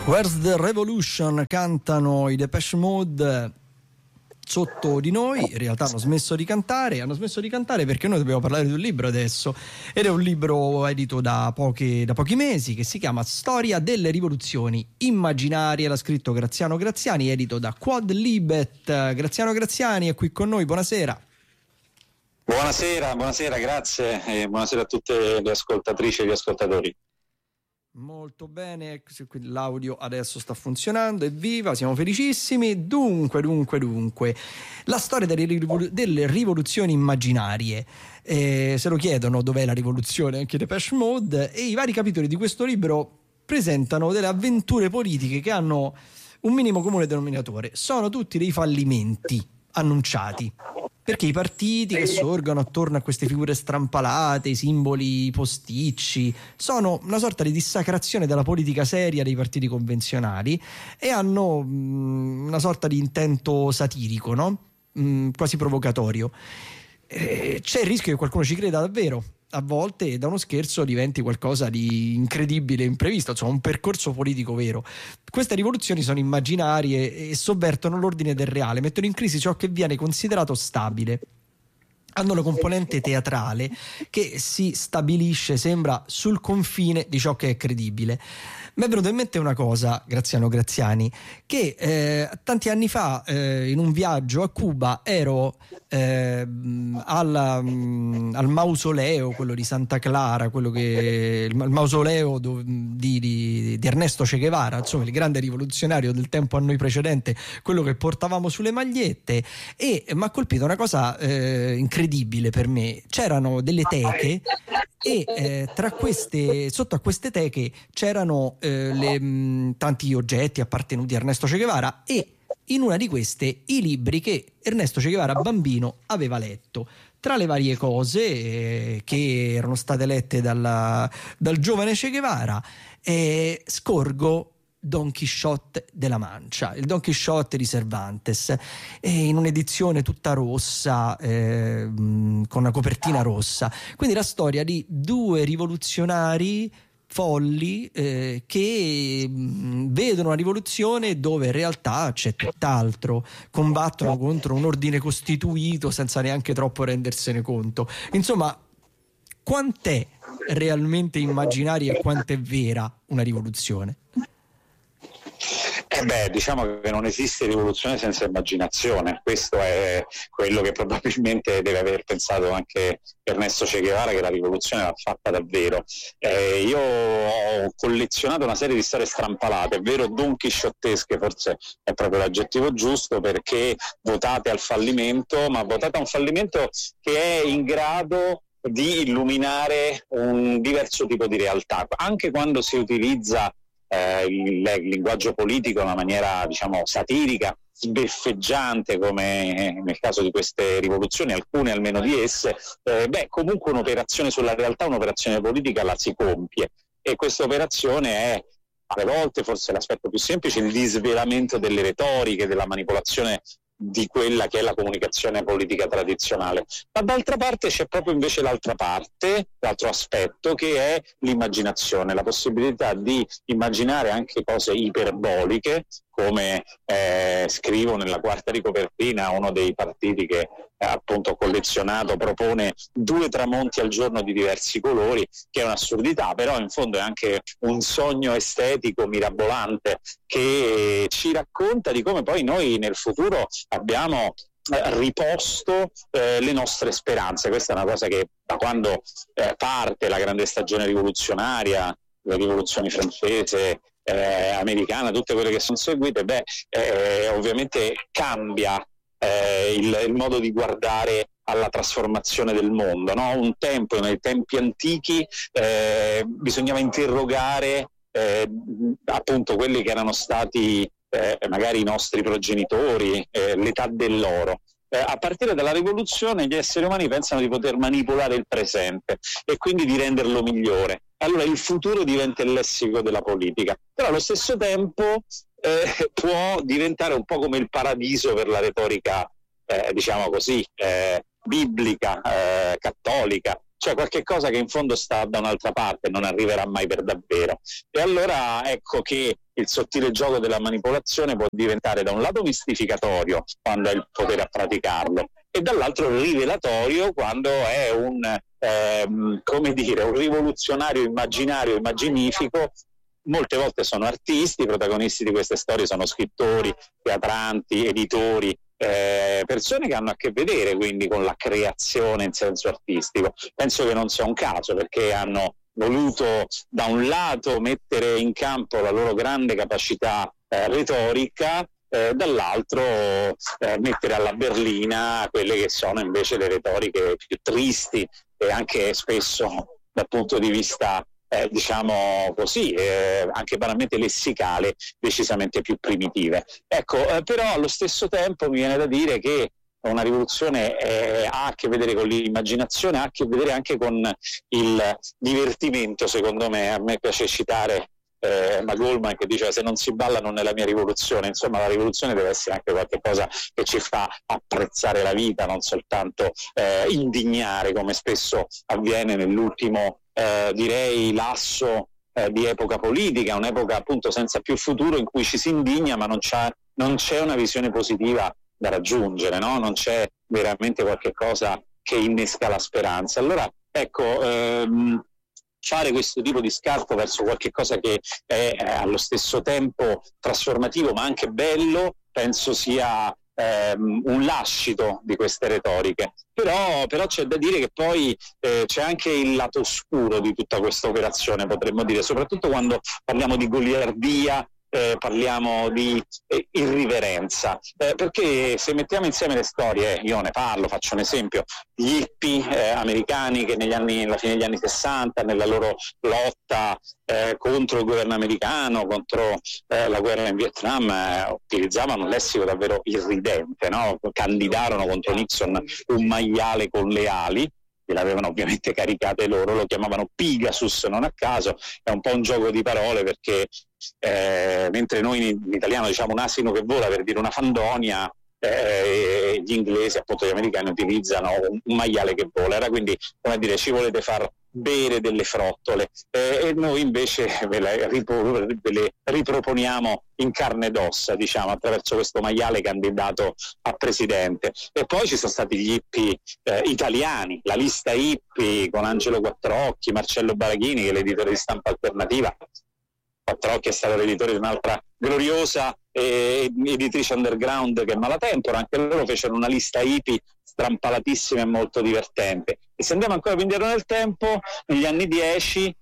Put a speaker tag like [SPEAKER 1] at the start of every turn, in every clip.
[SPEAKER 1] Where's the Revolution cantano i Depeche Mode sotto di noi. In realtà hanno smesso di cantare perché noi dobbiamo parlare di un libro adesso, ed è un libro edito da pochi mesi che si chiama Storia delle rivoluzioni immaginarie. L'ha scritto Graziano Graziani, edito da Quod Libet. Graziano Graziani è qui con noi, buonasera.
[SPEAKER 2] Buonasera, grazie e buonasera a tutte le ascoltatrici e gli ascoltatori.
[SPEAKER 1] Molto bene, l'audio adesso sta funzionando, evviva, siamo felicissimi. Dunque, la storia delle rivoluzioni immaginarie. Se lo chiedono dov'è la rivoluzione anche Depeche Mode, e i vari capitoli di questo libro presentano delle avventure politiche che hanno un minimo comune denominatore: sono tutti dei fallimenti annunciati. Perché i partiti che sorgono attorno a queste figure strampalate, i simboli posticci, sono una sorta di dissacrazione della politica seria dei partiti convenzionali e hanno una sorta di intento satirico, no? Quasi provocatorio. C'è il rischio che qualcuno ci creda davvero. A volte da uno scherzo diventi qualcosa di incredibile, imprevisto, insomma un percorso politico vero. Queste rivoluzioni sono immaginarie e sovvertono l'ordine del reale, mettono in crisi ciò che viene considerato stabile. Hanno una componente teatrale che si stabilisce, sembra, sul confine di ciò che è credibile. Mi è venuta in mente una cosa, Graziano Graziani, che tanti anni fa in un viaggio a Cuba ero al mausoleo, quello di Santa Clara, il mausoleo di Ernesto Che Guevara, insomma il grande rivoluzionario del tempo a noi precedente, quello che portavamo sulle magliette, e mi ha colpito una cosa incredibile per me. C'erano delle teche e sotto a queste teche c'erano tanti oggetti appartenuti a Ernesto Che Guevara, e in una di queste i libri che Ernesto Che Guevara bambino aveva letto. Tra le varie cose che erano state lette dal giovane Che Guevara, scorgo Don Chisciotte de la Mancia, il Don Chisciotte di Cervantes, in un'edizione tutta rossa, con una copertina rossa. Quindi la storia di due rivoluzionari folli che vedono una rivoluzione dove in realtà c'è tutt'altro, combattono contro un ordine costituito senza neanche troppo rendersene conto. Insomma, quant'è realmente immaginaria e quant'è vera una rivoluzione?
[SPEAKER 2] Diciamo che non esiste rivoluzione senza immaginazione. Questo è quello che probabilmente deve aver pensato anche Ernesto Che Guevara, che la rivoluzione l'ha fatta davvero. Io ho collezionato una serie di storie strampalate, è vero, don chisciottesche forse è proprio l'aggettivo giusto, perché votate al fallimento, ma votate a un fallimento che è in grado di illuminare un diverso tipo di realtà, anche quando si utilizza il linguaggio politico in una maniera, diciamo, satirica, sbeffeggiante, come nel caso di queste rivoluzioni, alcune almeno di esse. Comunque un'operazione sulla realtà, un'operazione politica la si compie, e questa operazione è alle volte forse l'aspetto più semplice, il disvelamento delle retoriche, della manipolazione di quella che è la comunicazione politica tradizionale. Ma d'altra parte c'è proprio invece l'altro aspetto, che è l'immaginazione, la possibilità di immaginare anche cose iperboliche, come scrivo nella quarta di copertina. Uno dei partiti che appunto ho collezionato propone 2 tramonti al giorno di diversi colori, che è un'assurdità, però in fondo è anche un sogno estetico mirabolante che ci racconta di come poi noi nel futuro abbiamo riposto le nostre speranze. Questa è una cosa che da quando parte la grande stagione rivoluzionaria, la rivoluzione francese, americana, tutte quelle che sono seguite, ovviamente cambia il modo di guardare alla trasformazione del mondo, no? Un tempo, nei tempi antichi, bisognava interrogare appunto quelli che erano stati magari i nostri progenitori, l'età dell'oro. A partire dalla rivoluzione gli esseri umani pensano di poter manipolare il presente e quindi di renderlo migliore. Allora il futuro diventa il lessico della politica, però allo stesso tempo può diventare un po' come il paradiso per la retorica, diciamo così, biblica, cattolica. c'è qualche cosa che in fondo sta da un'altra parte, non arriverà mai per davvero. E allora ecco che il sottile gioco della manipolazione può diventare da un lato mistificatorio quando hai il potere a praticarlo, e dall'altro rivelatorio quando è un rivoluzionario immaginario, immaginifico. Molte volte sono artisti, i protagonisti di queste storie sono scrittori, teatranti, editori, persone che hanno a che vedere quindi con la creazione in senso artistico. Penso che non sia un caso, perché hanno voluto da un lato mettere in campo la loro grande capacità retorica, dall'altro mettere alla berlina quelle che sono invece le retoriche più tristi e anche spesso dal punto di vista diciamo così, anche banalmente lessicale, decisamente più primitive. Ecco, però allo stesso tempo mi viene da dire che una rivoluzione ha a che vedere con l'immaginazione, ha a che vedere anche con il divertimento, secondo me. A me piace citare Goldman, che diceva: se non si balla non è la mia rivoluzione. Insomma, la rivoluzione deve essere anche qualcosa che ci fa apprezzare la vita, non soltanto indignare, come spesso avviene nell'ultimo direi lasso di epoca politica, un'epoca appunto senza più futuro, in cui ci si indigna ma non c'è una visione positiva da raggiungere, no? Non c'è veramente qualche cosa che innesca la speranza. Allora ecco, fare questo tipo di scarto verso qualche cosa che è allo stesso tempo trasformativo ma anche bello, penso sia un lascito di queste retoriche. Però c'è da dire che poi c'è anche il lato oscuro di tutta questa operazione, potremmo dire, soprattutto quando parliamo di goliardia, parliamo di irriverenza, perché se mettiamo insieme le storie, io ne parlo, faccio un esempio: gli hippie americani che alla fine degli anni 60, nella loro lotta contro il governo americano, contro la guerra in Vietnam, utilizzavano un lessico davvero irridente, no? Candidarono contro Nixon un maiale con le ali, che l'avevano ovviamente caricate loro, lo chiamavano Pegasus non a caso. È un po' un gioco di parole, perché mentre noi in italiano diciamo un asino che vola per dire una fandonia, gli inglesi, appunto gli americani, utilizzano un maiale che vola. Era quindi, come dire, ci volete far bere delle frottole, e noi invece ve le riproponiamo in carne ed ossa, diciamo, attraverso questo maiale candidato a presidente. E poi ci sono stati gli hippie italiani, la lista hippie con Angelo Quattrocchi, Marcello Baraghini, che è l'editore di Stampa Alternativa. Quattrocchi è stato l'editore di un'altra gloriosa editrice underground che è Malatempora. Anche loro fecero una lista hippie strampalatissima e molto divertente. E se andiamo ancora più indietro nel tempo, negli anni 10,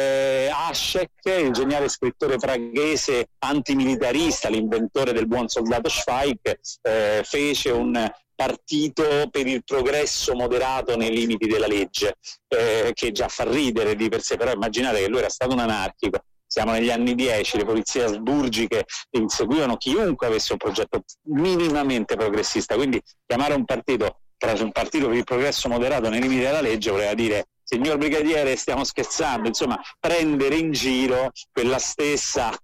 [SPEAKER 2] Hašek, il geniale scrittore praghese antimilitarista, l'inventore del buon soldato Schweik, fece un partito per il progresso moderato nei limiti della legge, che già fa ridere di per sé, però immaginate che lui era stato un anarchico. Siamo negli anni 10, le polizie asburgiche inseguivano chiunque avesse un progetto minimamente progressista, quindi chiamare un partito per il progresso moderato nei limiti della legge voleva dire: signor brigadiere, stiamo scherzando. Insomma, prendere in giro quella stessa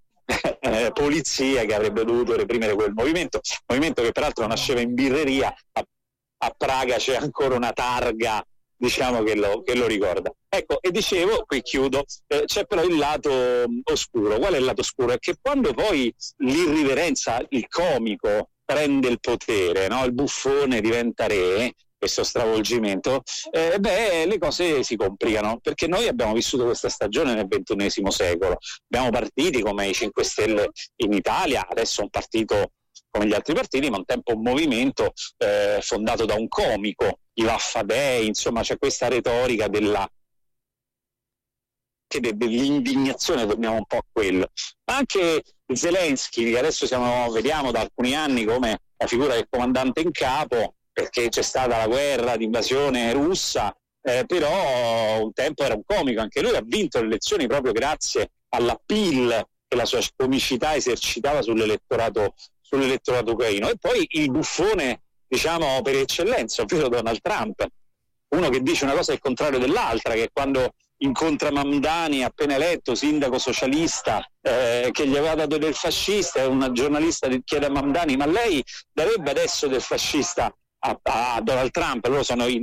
[SPEAKER 2] polizia che avrebbe dovuto reprimere quel movimento che peraltro nasceva in birreria. A Praga c'è ancora una targa, diciamo, che lo ricorda. Ecco, e dicevo, qui chiudo, c'è però il lato oscuro. Qual è il lato oscuro? È che quando poi l'irriverenza, il comico prende il potere, no? Il buffone diventa re, questo stravolgimento, le cose si complicano, perché noi abbiamo vissuto questa stagione nel XXI secolo. Abbiamo partiti come i 5 Stelle in Italia, adesso un partito come gli altri partiti, ma un tempo un movimento fondato da un comico, i Vaffadei. Insomma, c'è questa retorica dell'indignazione, torniamo un po' a quello. Anche Zelensky, che adesso vediamo da alcuni anni come la figura del comandante in capo, perché c'è stata la guerra di invasione russa, però un tempo era un comico, anche lui ha vinto le elezioni proprio grazie all'appeal che la sua comicità esercitava sull'elettorato ucraino. E poi il buffone, diciamo, per eccellenza, ovvero Donald Trump, uno che dice una cosa al contrario dell'altra, che quando incontra Mamdani, appena eletto sindaco socialista, che gli aveva dato del fascista, e una giornalista chiede a Mamdani: ma lei darebbe adesso del fascista a Donald Trump? Loro sono in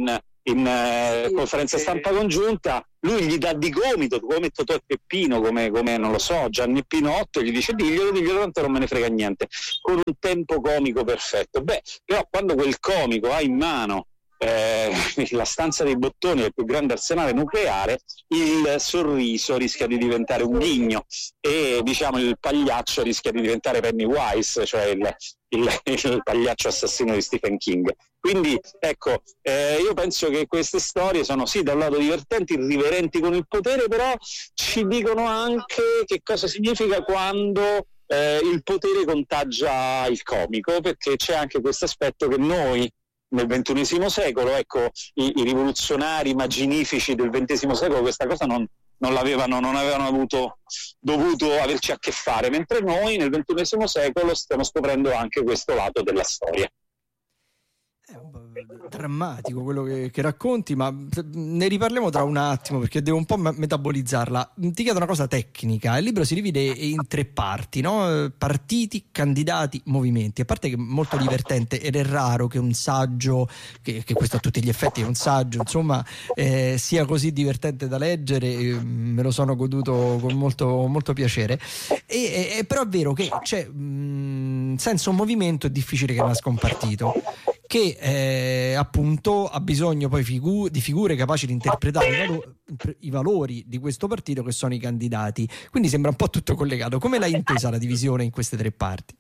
[SPEAKER 2] conferenza stampa congiunta, lui gli dà di gomito tu e Peppino, come non lo so, Gianni Pinotto, gli dice diglielo, tanto non me ne frega niente, con un tempo comico perfetto. Però quando quel comico ha in mano la stanza dei bottoni, il più grande arsenale nucleare, il sorriso rischia di diventare un ghigno e diciamo il pagliaccio rischia di diventare Pennywise, cioè il pagliaccio assassino di Stephen King. Quindi ecco, io penso che queste storie sono sì da un lato divertenti, irriverenti con il potere, però ci dicono anche che cosa significa quando il potere contagia il comico, perché c'è anche questo aspetto che noi nel XXI secolo, ecco, i rivoluzionari immaginifici del XX secolo questa cosa non avevano dovuto averci a che fare, mentre noi nel XXI secolo stiamo scoprendo anche questo lato della storia.
[SPEAKER 1] È un po' drammatico quello che racconti, ma ne riparliamo tra un attimo perché devo un po' metabolizzarla. Ti chiedo una cosa tecnica: il libro si divide in 3 parti, no? Partiti, candidati, movimenti. A parte che è molto divertente ed è raro che un saggio, che questo a tutti gli effetti è un saggio, insomma, sia così divertente da leggere, me lo sono goduto con molto, molto piacere. Però è vero che c'è, senza un movimento è difficile che nasca un partito, che appunto ha bisogno poi di figure capaci di interpretare i valori di questo partito, che sono i candidati. Quindi sembra un po' tutto collegato. Come l'hai intesa la divisione in queste 3 parti?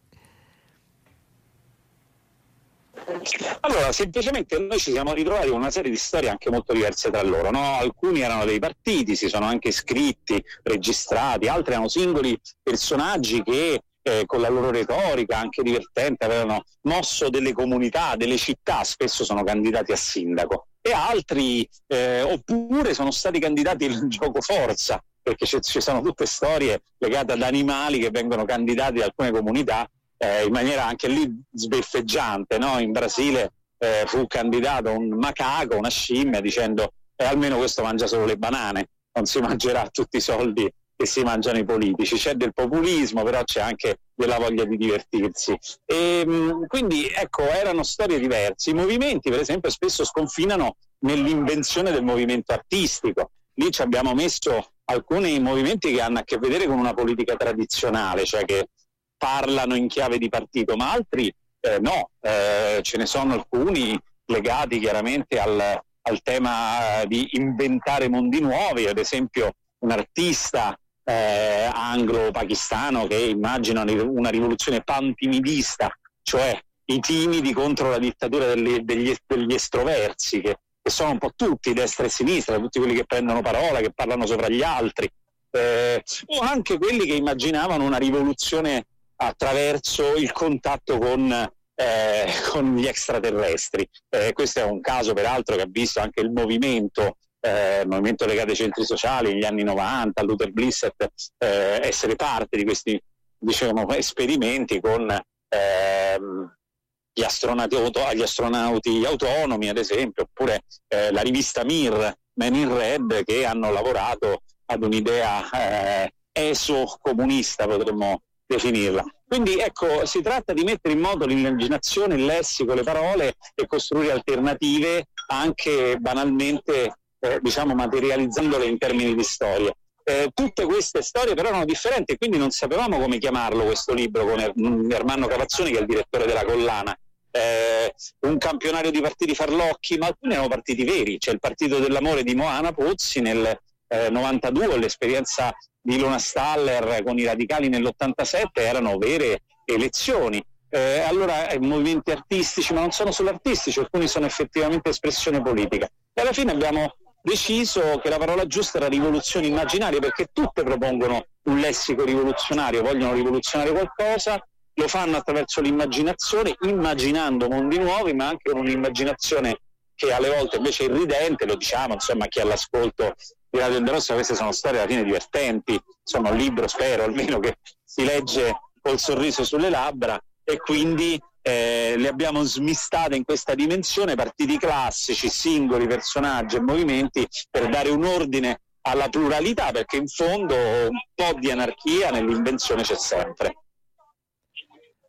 [SPEAKER 2] Allora, semplicemente noi ci siamo ritrovati con una serie di storie anche molto diverse tra loro, no? Alcuni erano dei partiti, si sono anche iscritti, registrati, altri erano singoli personaggi che con la loro retorica anche divertente avevano mosso delle comunità, delle città, spesso sono candidati a sindaco, e altri oppure sono stati candidati in gioco forza, perché ci sono tutte storie legate ad animali che vengono candidati da alcune comunità in maniera anche lì sbeffeggiante, no? In Brasile fu candidato un macaco, una scimmia, dicendo almeno questo mangia solo le banane, non si mangerà tutti i soldi che si mangiano i politici. C'è del populismo, però c'è anche della voglia di divertirsi, e quindi ecco, erano storie diverse. I movimenti per esempio spesso sconfinano nell'invenzione del movimento artistico. Lì ci abbiamo messo alcuni movimenti che hanno a che vedere con una politica tradizionale, cioè che parlano in chiave di partito, ma altri no, ce ne sono alcuni legati chiaramente al tema di inventare mondi nuovi, ad esempio un artista anglo-pakistano che immagina una rivoluzione pantimidista, cioè i timidi contro la dittatura degli estroversi, che sono un po' tutti, destra e sinistra, tutti quelli che prendono parola, che parlano sopra gli altri, o anche quelli che immaginavano una rivoluzione attraverso il contatto con gli extraterrestri. Questo è un caso peraltro che ha visto anche il movimento legato ai centri sociali negli anni 90, Luther Blissett essere parte di questi, diciamo, esperimenti con gli astronauti autonomi, ad esempio, oppure la rivista Mir, Men in Red, che hanno lavorato ad un'idea eso-comunista, potremmo definirla. Quindi ecco, si tratta di mettere in moto l'immaginazione, il lessico, le parole, e costruire alternative anche banalmente diciamo materializzandole in termini di storie. Tutte queste storie però erano differenti, quindi non sapevamo come chiamarlo questo libro, con Ermanno Cavazzoni, che è il direttore della collana. Un campionario di partiti farlocchi, ma alcuni erano partiti veri. C'è il partito dell'amore di Moana Pozzi nel 92, l'esperienza di Ilona Staller con i radicali nell'87 erano vere elezioni. Allora movimenti artistici, ma non sono solo artistici, alcuni sono effettivamente espressione politica, e alla fine abbiamo deciso che la parola giusta era rivoluzione immaginaria, perché tutte propongono un lessico rivoluzionario, vogliono rivoluzionare qualcosa, lo fanno attraverso l'immaginazione, immaginando mondi nuovi, ma anche con un'immaginazione che alle volte invece è irridente, lo diciamo, insomma, chi è all'ascolto di Radio Onda Rossa, queste sono storie alla fine divertenti, insomma un libro, spero almeno, che si legge col sorriso sulle labbra, e quindi le abbiamo smistate in questa dimensione, partiti classici, singoli, personaggi e movimenti, per dare un ordine alla pluralità, perché in fondo un po' di anarchia nell'invenzione c'è sempre.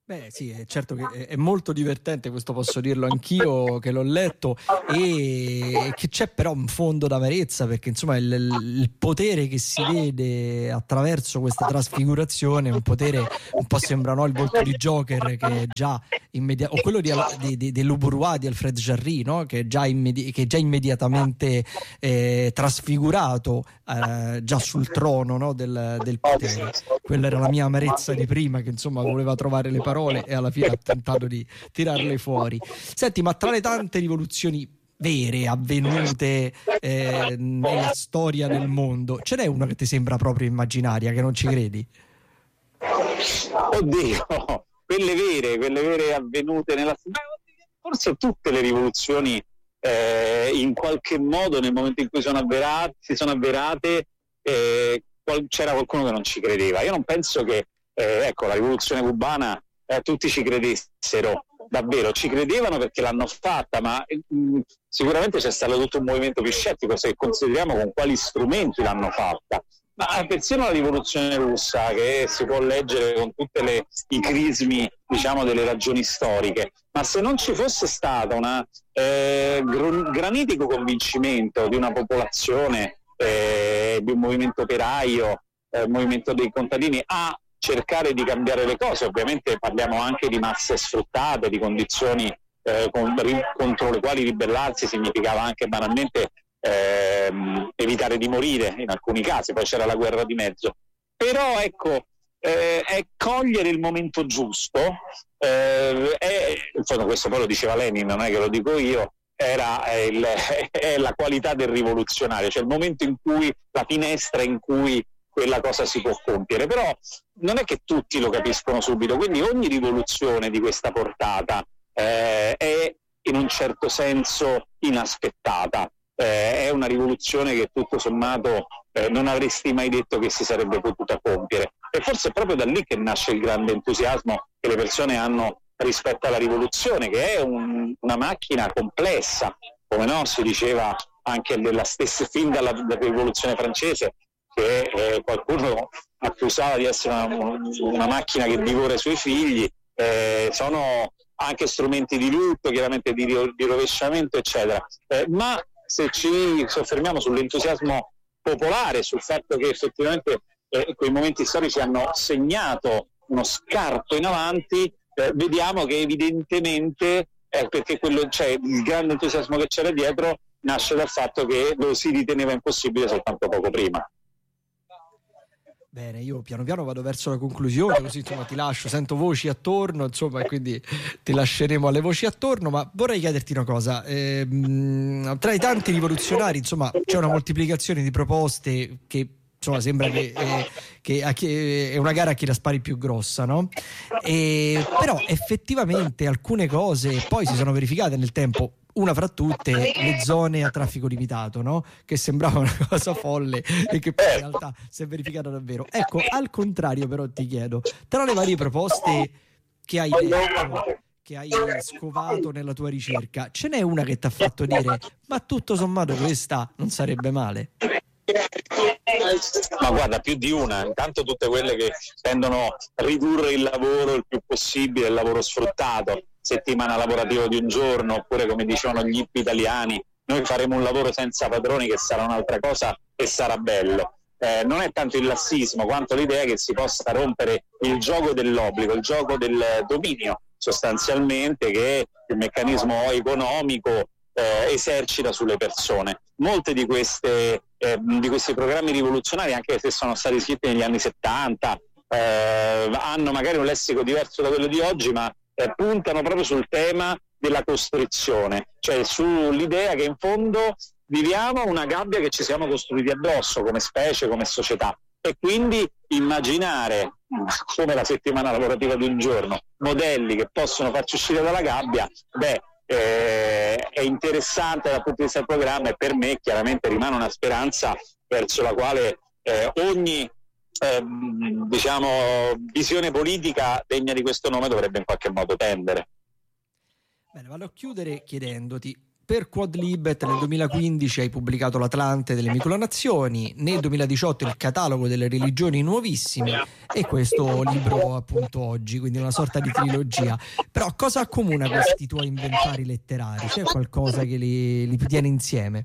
[SPEAKER 1] Beh sì, è certo che è molto divertente, questo posso dirlo anch'io che l'ho letto, e che c'è però un fondo d'amarezza, perché insomma il potere che si vede attraverso questa trasfigurazione è un potere, un po' sembra, no, il volto di Joker, che è già o quello dell'Uburwa di Alfred Jarry, no? Che è già, che è già immediatamente trasfigurato già sul trono, no? del potere. Quella era la mia amarezza di prima, che insomma voleva trovare le parole e alla fine ha tentato di tirarle fuori. Senti, ma tra le tante rivoluzioni vere avvenute nella storia del mondo, ce n'è una che ti sembra proprio immaginaria, che non ci credi?
[SPEAKER 2] Oddio, quelle vere avvenute nella storia. Forse tutte le rivoluzioni in qualche modo, nel momento in cui si sono avverate, c'era qualcuno che non ci credeva. Io non penso che ecco, la rivoluzione cubana tutti ci credessero davvero, ci credevano perché l'hanno fatta, ma sicuramente c'è stato tutto un movimento più scettico se consideriamo con quali strumenti l'hanno fatta. Ma persino la rivoluzione russa, che si può leggere con tutti i crismi, diciamo, delle ragioni storiche, ma se non ci fosse stato un granitico convincimento di una popolazione, di un movimento operaio, movimento dei contadini, a cercare di cambiare le cose, ovviamente parliamo anche di masse sfruttate, di condizioni contro le quali ribellarsi significava anche banalmente evitare di morire in alcuni casi, poi c'era la guerra di mezzo, però ecco, è cogliere il momento giusto, insomma, questo poi lo diceva Lenin, non è che lo dico io, è la qualità del rivoluzionario, cioè il momento in cui, la finestra in cui quella cosa si può compiere, però non è che tutti lo capiscono subito, quindi ogni rivoluzione di questa portata è in un certo senso inaspettata, è una rivoluzione che tutto sommato non avresti mai detto che si sarebbe potuta compiere, e forse è proprio da lì che nasce il grande entusiasmo che le persone hanno rispetto alla rivoluzione, che è una macchina complessa, come no, si diceva anche della stessa fin dalla rivoluzione francese, che qualcuno accusava di essere una macchina che divora i suoi figli, sono anche strumenti di lutto, chiaramente di rovesciamento, eccetera, ma se ci soffermiamo sull'entusiasmo popolare, sul fatto che effettivamente quei momenti storici hanno segnato uno scarto in avanti, vediamo che evidentemente perché il grande entusiasmo che c'era dietro nasce dal fatto che lo si riteneva impossibile soltanto poco prima.
[SPEAKER 1] Bene, io piano piano vado verso la conclusione, così insomma ti lascio, sento voci attorno, insomma, e quindi ti lasceremo alle voci attorno, ma vorrei chiederti una cosa, tra i tanti rivoluzionari, insomma, c'è una moltiplicazione di proposte che insomma sembra che è una gara a chi la spari più grossa, no? Però effettivamente alcune cose poi si sono verificate nel tempo. Una fra tutte, le zone a traffico limitato, no? Che sembrava una cosa folle e che poi in realtà si è verificata davvero. Ecco, al contrario però ti chiedo, tra le varie proposte che hai letto, che hai scovato nella tua ricerca, ce n'è una che ti ha fatto dire ma tutto sommato questa non sarebbe male?
[SPEAKER 2] Ma guarda, più di una, intanto tutte quelle che tendono a ridurre il lavoro il più possibile, il lavoro sfruttato, settimana lavorativa di un giorno, oppure come dicevano gli hippie italiani, noi faremo un lavoro senza padroni che sarà un'altra cosa e sarà bello. Non è tanto il lassismo quanto l'idea che si possa rompere il gioco dell'obbligo, il gioco del dominio sostanzialmente, che il meccanismo economico esercita sulle persone. Molte di questi programmi rivoluzionari, anche se sono stati scritti negli anni 70, hanno magari un lessico diverso da quello di oggi, ma puntano proprio sul tema della costrizione, cioè sull'idea che in fondo viviamo una gabbia che ci siamo costruiti addosso come specie, come società, e quindi immaginare, come la settimana lavorativa di un giorno, modelli che possono farci uscire dalla gabbia, è interessante dal punto di vista del programma, e per me chiaramente rimane una speranza verso la quale ogni visione politica degna di questo nome dovrebbe in qualche modo tendere.
[SPEAKER 1] Bene, vado a chiudere chiedendoti, per Quadlibet nel 2015 hai pubblicato L'Atlante delle Micronazioni, nel 2018 il catalogo delle religioni nuovissime e questo libro appunto oggi, quindi una sorta di trilogia. Però cosa accomuna questi tuoi inventari letterari? C'è qualcosa che li tiene insieme?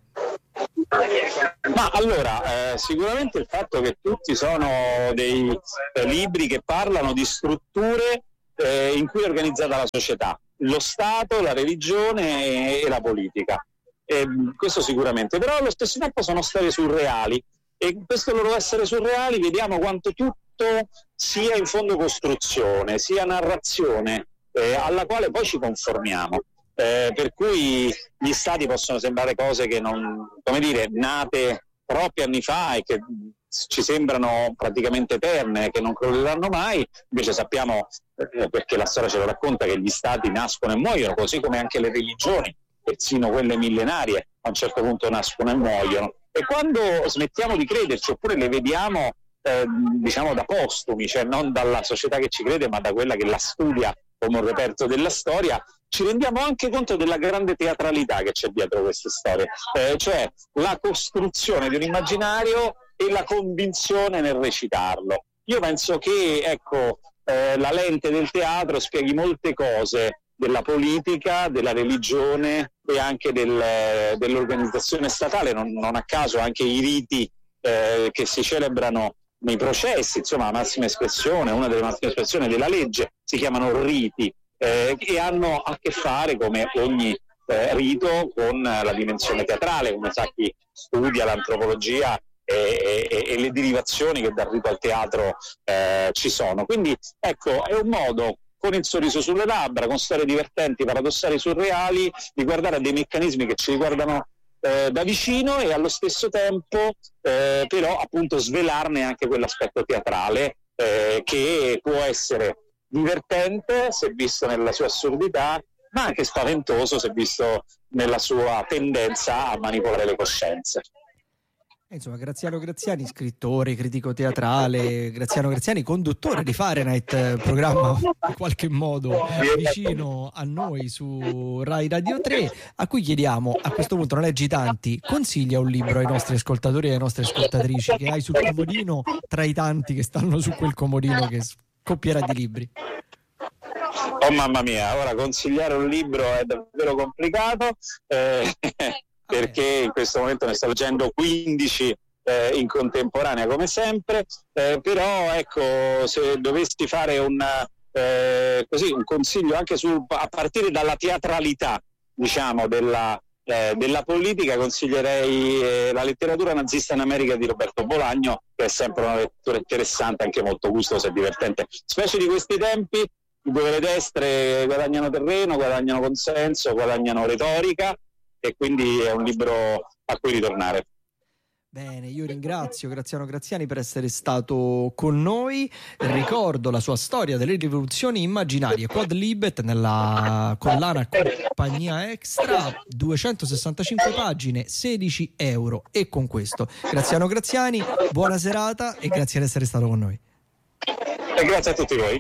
[SPEAKER 2] Ma allora, sicuramente il fatto che tutti sono dei libri che parlano di strutture in cui è organizzata la società, lo Stato, la religione e la politica. Questo sicuramente, però allo stesso tempo sono storie surreali e in questo loro essere surreali vediamo quanto tutto sia in fondo costruzione, sia narrazione alla quale poi ci conformiamo. Per cui gli stati possono sembrare cose che non, come dire, nate troppi anni fa e che ci sembrano praticamente eterne, che non crolleranno mai, invece sappiamo, perché la storia ce lo racconta, che gli stati nascono e muoiono, così come anche le religioni, persino quelle millenarie, a un certo punto nascono e muoiono. E quando smettiamo di crederci, oppure le vediamo diciamo da postumi, cioè non dalla società che ci crede, ma da quella che la studia come un reperto della storia, ci rendiamo anche conto della grande teatralità che c'è dietro queste storie, cioè la costruzione di un immaginario e la convinzione nel recitarlo. Io penso che ecco, la lente del teatro spieghi molte cose della politica, della religione e anche dell'organizzazione statale, non a caso anche i riti che si celebrano nei processi, insomma la massima espressione, una delle massime espressioni della legge, si chiamano riti e hanno a che fare, come ogni rito, con la dimensione teatrale, come sa chi studia l'antropologia e le derivazioni che dal rito al teatro ci sono. Quindi ecco, è un modo, con il sorriso sulle labbra, con storie divertenti, paradossali, surreali, di guardare a dei meccanismi che ci riguardano da vicino e allo stesso tempo però appunto svelarne anche quell'aspetto teatrale che può essere divertente se visto nella sua assurdità, ma anche spaventoso se visto nella sua tendenza a manipolare le coscienze.
[SPEAKER 1] Insomma, Graziano Graziani, scrittore, critico teatrale, Graziano Graziani, conduttore di Fahrenheit, programma in qualche modo vicino a noi su Rai Radio 3, a cui chiediamo, a questo punto non leggi tanti, consiglia un libro ai nostri ascoltatori e alle nostre ascoltatrici che hai sul comodino, tra i tanti che stanno su quel comodino che scoppierà di libri.
[SPEAKER 2] Oh mamma mia, ora consigliare un libro è davvero complicato, perché in questo momento ne sto leggendo 15 in contemporanea come sempre, però ecco, se dovessi fare un consiglio anche a partire dalla teatralità, diciamo, della politica, consiglierei la letteratura nazista in America di Roberto Bolaño, che è sempre una lettura interessante, anche molto gustosa e divertente, specie di questi tempi dove le destre guadagnano terreno, guadagnano consenso, guadagnano retorica, e quindi è un libro a cui ritornare.
[SPEAKER 1] Bene, io ringrazio Graziano Graziani per essere stato con noi. Ricordo la sua storia delle rivoluzioni immaginarie, Quadlibet, nella collana Compagnia Extra, 265 pagine, 16 euro. E con questo, Graziano Graziani, buona serata e grazie di essere stato con noi.
[SPEAKER 2] E grazie a tutti voi.